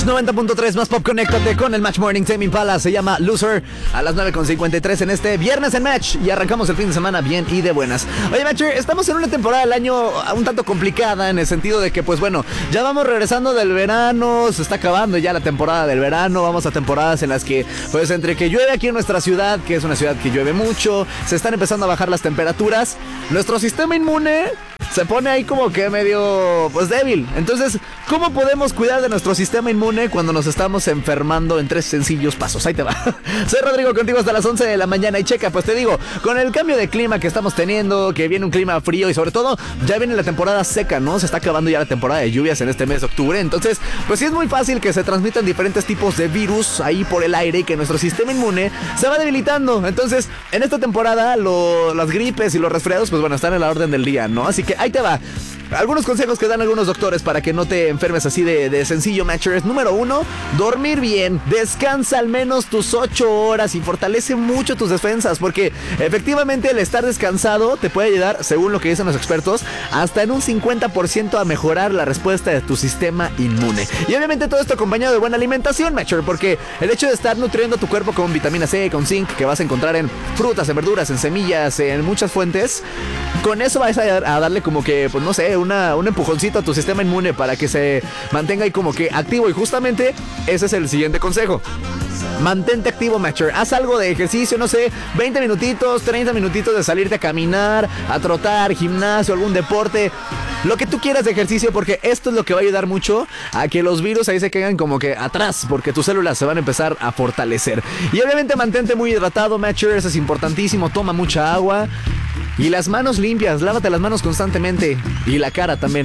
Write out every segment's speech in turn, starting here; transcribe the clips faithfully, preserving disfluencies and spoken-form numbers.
noventa punto tres más pop, conéctate con el Match Morning. Tame Impala se llama Loser a las nueve con cincuenta y tres en este viernes en Match. Y arrancamos el fin de semana bien y de buenas. Oye, Matcher, estamos en una temporada del año un tanto complicada en el sentido de que, pues bueno, ya vamos regresando del verano, se está acabando ya la temporada del verano. Vamos a temporadas en las que, pues entre que llueve aquí en nuestra ciudad, que es una ciudad que llueve mucho, se están empezando a bajar las temperaturas. Nuestro sistema inmune se pone ahí como que medio, pues débil. Entonces, ¿cómo podemos cuidar de nuestro sistema inmune cuando nos estamos enfermando en tres sencillos pasos? Ahí te va. Soy Rodrigo, contigo hasta las once de la mañana. Y checa, pues te digo, con el cambio de clima que estamos teniendo, que viene un clima frío y sobre todo ya viene la temporada seca, ¿no? Se está acabando ya la temporada de lluvias en este mes de octubre. Entonces, pues sí es muy fácil que se transmitan diferentes tipos de virus ahí por el aire y que nuestro sistema inmune se va debilitando. Entonces, en esta temporada lo, las gripes y los resfriados, pues bueno, están en la orden del día, ¿no? Así que ahí te va. Algunos consejos que dan algunos doctores para que no te enfermes así de, de sencillo, Matchers. Número uno, dormir bien. Descansa al menos tus ocho horas y fortalece mucho tus defensas, porque efectivamente el estar descansado te puede ayudar, según lo que dicen los expertos, hasta en un cincuenta por ciento a mejorar la respuesta de tu sistema inmune. Y obviamente todo esto acompañado de buena alimentación, Matcher, porque el hecho de estar nutriendo tu cuerpo con vitamina C, con zinc, que vas a encontrar en frutas, en verduras, en semillas, en muchas fuentes, con eso vas a, a darle como que, pues no sé, Una, un empujoncito a tu sistema inmune para que se mantenga ahí como que activo. Y justamente ese es el siguiente consejo. Mantente activo, Matcher. Haz algo de ejercicio, no sé, veinte minutitos, treinta minutitos de salirte a caminar, a trotar, gimnasio, algún deporte, lo que tú quieras de ejercicio, porque esto es lo que va a ayudar mucho a que los virus ahí se caigan como que atrás, porque tus células se van a empezar a fortalecer. Y obviamente mantente muy hidratado, Matcher, eso es importantísimo. Toma mucha agua y las manos limpias, lávate las manos constantemente y la cara también.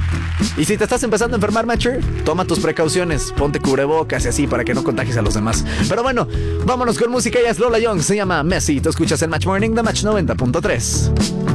Y si te estás empezando a enfermar, Matcher, toma tus precauciones, ponte cubrebocas y así para que no contagies a los demás. Pero bueno, vámonos con música. Ella es Lola Young, se llama Messi. Tú escuchas el Match Morning de Match noventa punto tres.